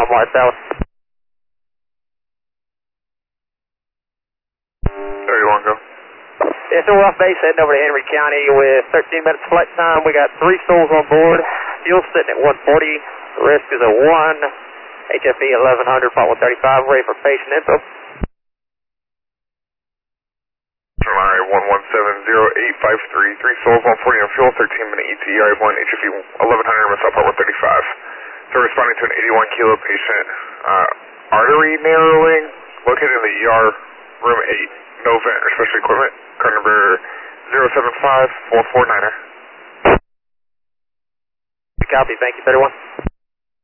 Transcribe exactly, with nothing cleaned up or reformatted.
Marcellus. thirty-one, go. Yeah, so we're off base heading over to Henry County with thirteen minutes flight time. We got three souls on board. Fuel sitting at one forty. Risk is a one. H F E eleven hundred, part one thirty-five. Ready for patient info. Alright, one one seven zero eight five three. Three souls, one forty on fuel, thirteen minute E T A, one H F E eleven hundred, missile part one thirty-five. So responding to an eighty-one kilo patient. Uh, artery narrowing, located in the E R, room eight. No vent or special equipment. Card number zero seven five four four niner. Copy, thank you, thirty-one.